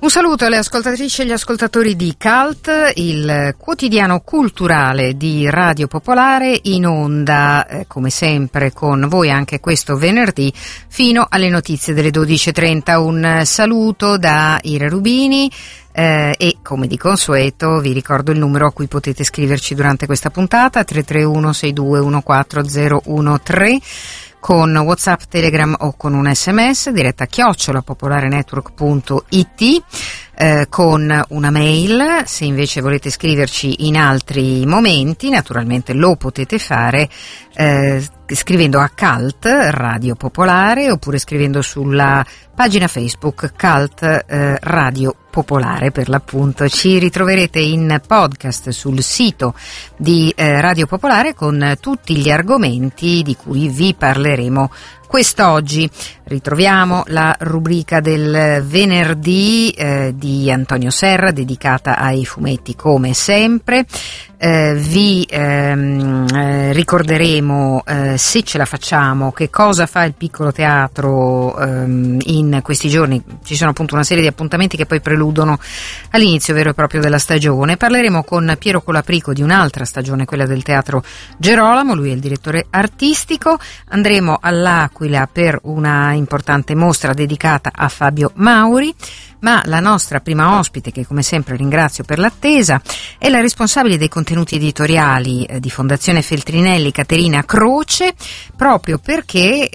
Un saluto alle ascoltatrici e agli ascoltatori di CULT, il quotidiano culturale di Radio Popolare, in onda come sempre con voi anche questo venerdì fino alle notizie delle 12:30. Un saluto da Ira Rubini e come di consueto vi ricordo il numero a cui potete scriverci durante questa puntata: 331 6214013 con WhatsApp, Telegram o con un SMS, diretta @popolarenetwork.it, con una mail. Se invece volete scriverci in altri momenti, naturalmente lo potete fare scrivendo a CULT Radio Popolare, oppure scrivendo sulla pagina Facebook CULT Radio Popolare per l'appunto. Ci ritroverete in podcast sul sito di Radio Popolare con tutti gli argomenti di cui vi parleremo quest'oggi. Ritroviamo la rubrica del venerdì di Antonio Serra, dedicata ai fumetti come sempre. Vi ricorderemo, se ce la facciamo, che cosa fa il piccolo teatro in questi giorni. Ci sono appunto una serie di appuntamenti che poi preludono all'inizio vero e proprio della stagione. Parleremo con Piero Colaprico di un'altra stagione, quella del Teatro Gerolamo, lui è il direttore artistico. Andremo all'Aquila per una importante mostra dedicata a Fabio Mauri, ma la nostra prima ospite, che come sempre ringrazio per l'attesa, è la responsabile dei contenuti editoriali di Fondazione Feltrinelli, Caterina Croce, proprio perché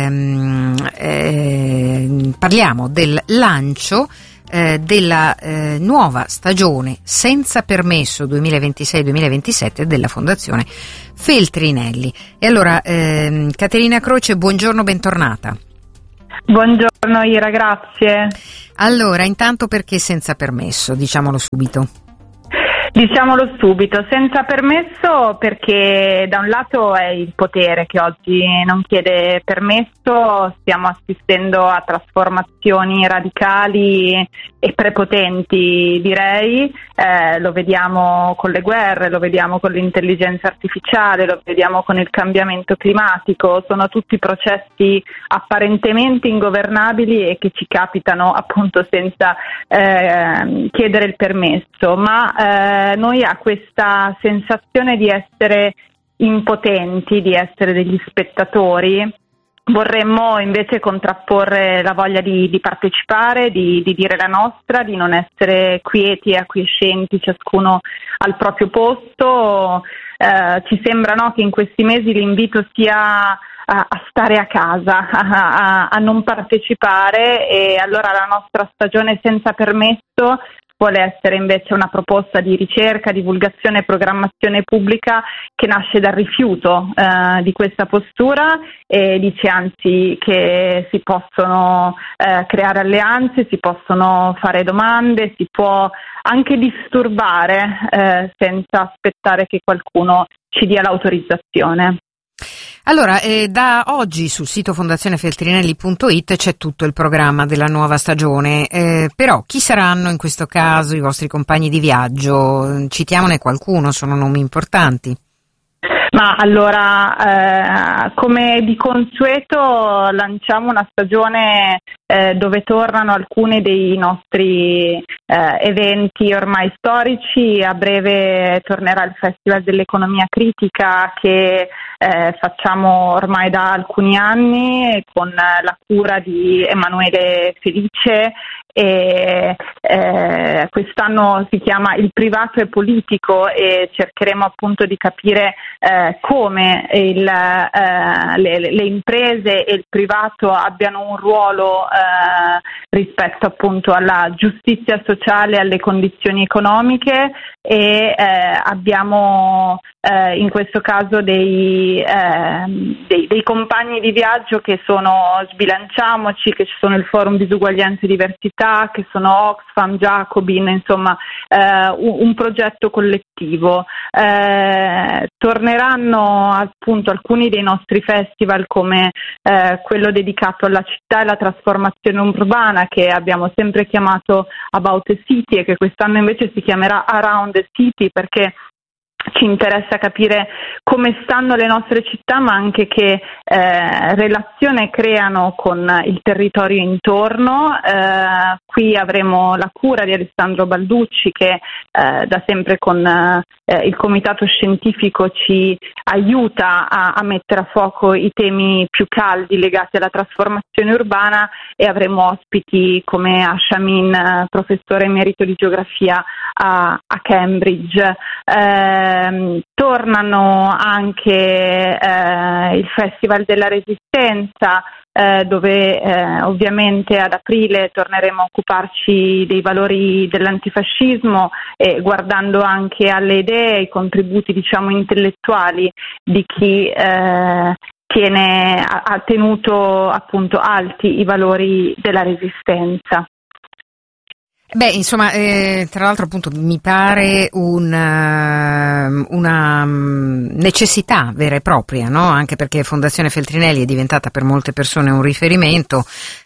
parliamo del lancio della nuova stagione senza permesso 2026-2027 della Fondazione Feltrinelli. E allora, Caterina Croce, buongiorno, bentornata. Buongiorno Ira, grazie. Allora, intanto, perché senza permesso? Diciamolo subito. Diciamolo subito, senza permesso, perché da un lato è il potere che oggi non chiede permesso, stiamo assistendo a trasformazioni radicali e prepotenti, direi, lo vediamo con le guerre, lo vediamo con l'intelligenza artificiale, lo vediamo con il cambiamento climatico, sono tutti processi apparentemente ingovernabili e che ci capitano appunto senza chiedere il permesso, ma noi ha questa sensazione di essere impotenti, di essere degli spettatori. Vorremmo invece contrapporre la voglia di partecipare, di dire la nostra, di non essere quieti e acquiescenti, ciascuno al proprio posto. Ci sembra, no, che in questi mesi l'invito sia a stare a casa, a non partecipare, e allora la nostra stagione senza permesso vuole essere invece una proposta di ricerca, divulgazione e programmazione pubblica che nasce dal rifiuto di questa postura, e dice anzi che si possono creare alleanze, si possono fare domande, si può anche disturbare senza aspettare che qualcuno ci dia l'autorizzazione. Allora, da oggi sul sito fondazionefeltrinelli.it c'è tutto il programma della nuova stagione, però chi saranno in questo caso i vostri compagni di viaggio? Citiamone qualcuno, sono nomi importanti. Ma allora, come di consueto, lanciamo una stagione dove tornano alcuni dei nostri eventi ormai storici. A breve tornerà il Festival dell'Economia Critica, che facciamo ormai da alcuni anni con la cura di Emanuele Felice, e quest'anno si chiama Il privato e politico, e cercheremo appunto di capire come le imprese e il privato abbiano un ruolo rispetto appunto alla giustizia sociale, alle condizioni economiche, e abbiamo in questo caso dei compagni di viaggio che sono Sbilanciamoci, che ci sono il Forum Disuguaglianza e Diversità, che sono Oxfam, Jacobin, insomma un progetto collettivo. Torneranno appunto alcuni dei nostri festival, come quello dedicato alla città e alla trasformazione urbana, che abbiamo sempre chiamato About the City e che quest'anno invece si chiamerà Around the City, perché ci interessa capire come stanno le nostre città, ma anche che relazione creano con il territorio intorno. Qui avremo la cura di Alessandro Balducci, che da sempre con il comitato scientifico ci aiuta a mettere a fuoco i temi più caldi legati alla trasformazione urbana, e avremo ospiti come Asha Amin, professore emerito di geografia a Cambridge. Tornano anche il Festival della Resistenza, dove ovviamente ad aprile torneremo a occuparci dei valori dell'antifascismo, e guardando anche alle idee e ai contributi, diciamo, intellettuali di chi ha tenuto appunto alti i valori della Resistenza. Beh, insomma, tra l'altro appunto mi pare una necessità vera e propria, no? Anche perché Fondazione Feltrinelli è diventata per molte persone un riferimento,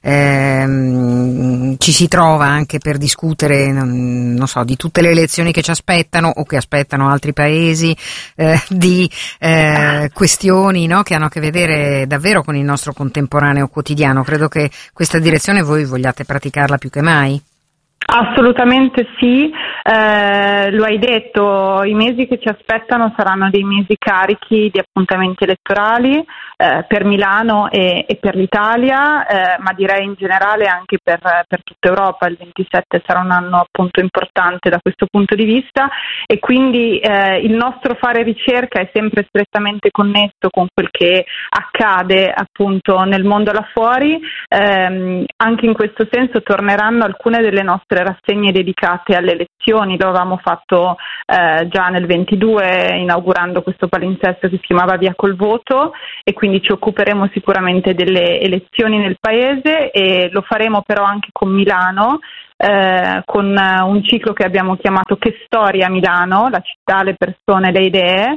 ci si trova anche per discutere, non so, di tutte le elezioni che ci aspettano o che aspettano altri paesi, di questioni, no? Che hanno a che vedere davvero con il nostro contemporaneo quotidiano. Credo che questa direzione voi vogliate praticarla più che mai. Assolutamente sì, lo hai detto, i mesi che ci aspettano saranno dei mesi carichi di appuntamenti elettorali per Milano e per l'Italia, ma direi in generale anche per tutta Europa. Il 27 sarà un anno appunto importante da questo punto di vista, e quindi il nostro fare ricerca è sempre strettamente connesso con quel che accade appunto nel mondo là fuori. Anche in questo senso torneranno alcune delle nostre rassegne dedicate alle elezioni. Lo avevamo fatto già nel 22, inaugurando questo palinsesto che si chiamava Via col voto, e quindi ci occuperemo sicuramente delle elezioni nel paese, e lo faremo però anche con Milano, con un ciclo che abbiamo chiamato Che storia Milano, la città, le persone, le idee,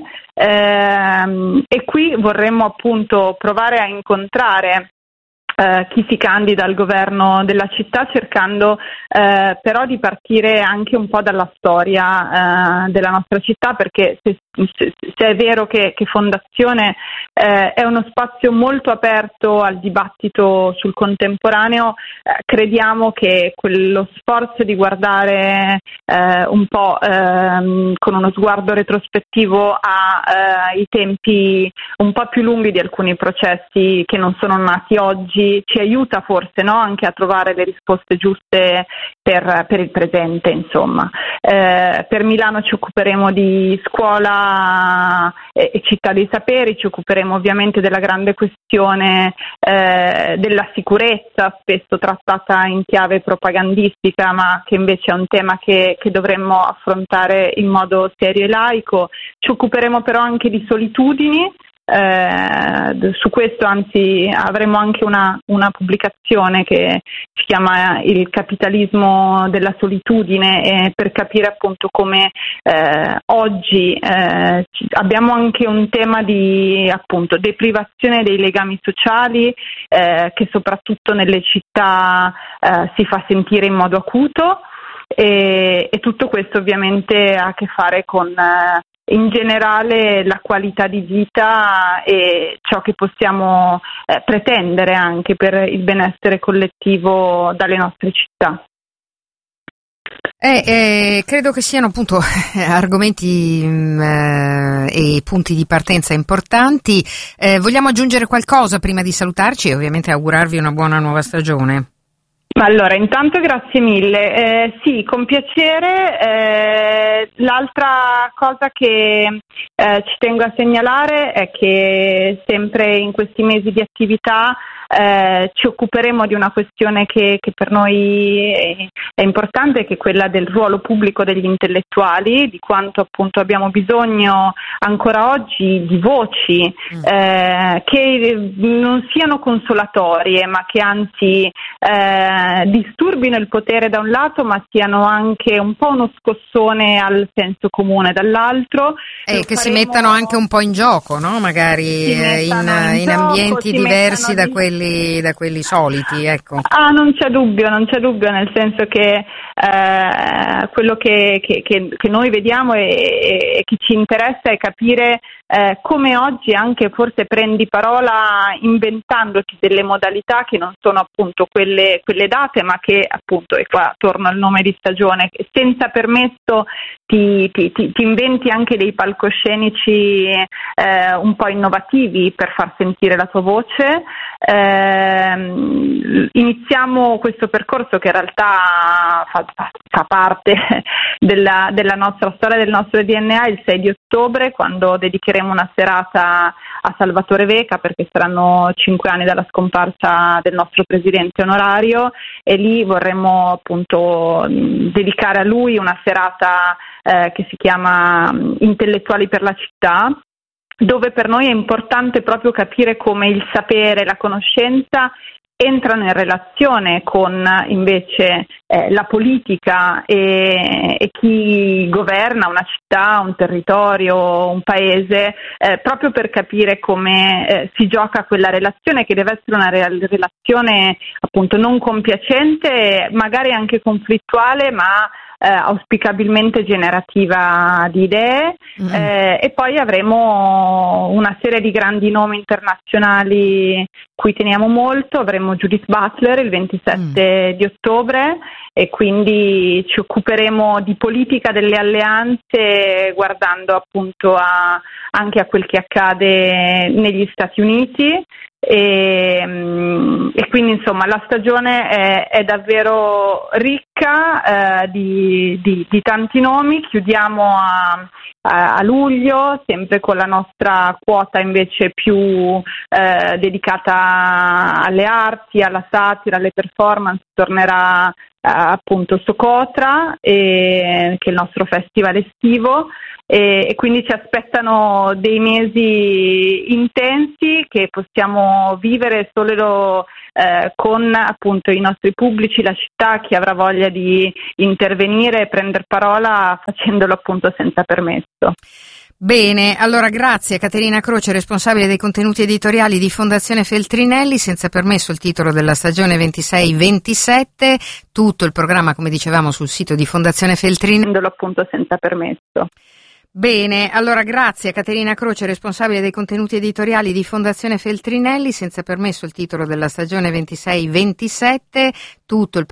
e qui vorremmo appunto provare a incontrare chi si candida al governo della città, cercando però di partire anche un po' dalla storia della nostra città, perché se è vero che Fondazione è uno spazio molto aperto al dibattito sul contemporaneo, crediamo che quello sforzo di guardare un po' con uno sguardo retrospettivo ai tempi un po' più lunghi di alcuni processi che non sono nati oggi ci aiuta forse, no? Anche a trovare le risposte giuste per il presente, insomma. Per Milano ci occuperemo di scuola e città dei saperi, ci occuperemo ovviamente della grande questione della sicurezza, spesso trattata in chiave propagandistica, ma che invece è un tema che dovremmo affrontare in modo serio e laico. Ci occuperemo però anche di solitudini. Su questo anzi avremo anche una pubblicazione che si chiama Il capitalismo della solitudine, per capire appunto come oggi abbiamo anche un tema di appunto deprivazione dei legami sociali, che soprattutto nelle città si fa sentire in modo acuto, e tutto questo ovviamente ha a che fare con in generale la qualità di vita e ciò che possiamo pretendere anche per il benessere collettivo dalle nostre città. Credo che siano appunto argomenti e punti di partenza importanti. Vogliamo aggiungere qualcosa prima di salutarci e ovviamente augurarvi una buona nuova stagione? Allora, intanto grazie mille. Sì, con piacere. L'altra cosa che ci tengo a segnalare è che sempre in questi mesi di attività ci occuperemo di una questione che per noi è importante, che è quella del ruolo pubblico degli intellettuali, di quanto appunto abbiamo bisogno ancora oggi di voci che non siano consolatorie, ma che anzi disturbino il potere da un lato, ma siano anche un po' uno scossone al senso comune dall'altro. E che si mettano anche un po' in gioco, no? Magari in ambienti diversi da quelli soliti, ecco. Non c'è dubbio, nel senso che quello che noi vediamo e che ci interessa è capire come oggi anche forse prendi parola inventandoti delle modalità che non sono appunto quelle date, ma che appunto, e qua torno al nome di stagione, senza permesso ti inventi anche dei palcoscenici un po' innovativi per far sentire la tua voce. Iniziamo questo percorso che in realtà fa parte della nostra storia, del nostro DNA, il 6 di ottobre, quando dedicheremo una serata a Salvatore Veca, perché saranno 5 anni dalla scomparsa del nostro presidente onorario, e lì vorremmo appunto dedicare a lui una serata che si chiama Intellettuali per la città, dove per noi è importante proprio capire come il sapere, la conoscenza entrano in relazione con invece la politica e chi governa una città, un territorio, un paese, proprio per capire come si gioca quella relazione, che deve essere una relazione appunto non compiacente, magari anche conflittuale, ma auspicabilmente generativa di idee. E poi avremo una serie di grandi nomi internazionali cui teniamo molto. Avremo Judith Butler il 27 di ottobre, e quindi ci occuperemo di politica delle alleanze, guardando appunto anche a quel che accade negli Stati Uniti. E quindi insomma la stagione è davvero ricca di tanti nomi. Chiudiamo a luglio, sempre con la nostra quota invece più dedicata alle arti, alla satira, alle performance. Tornerà appunto Socotra, che è il nostro festival estivo, e quindi ci aspettano dei mesi intensi che possiamo vivere solo con appunto i nostri pubblici, la città, chi avrà voglia di intervenire e prendere parola facendolo appunto senza permesso. Bene, allora grazie Caterina Croce, responsabile dei contenuti editoriali di Fondazione Feltrinelli. Senza permesso il titolo della stagione 26-27, tutto il programma come dicevamo sul sito di Fondazione Feltrinelli. Appunto senza permesso. Bene, allora grazie Caterina Croce, responsabile dei contenuti editoriali di Fondazione Feltrinelli. Senza permesso il titolo della stagione 26-27, tutto il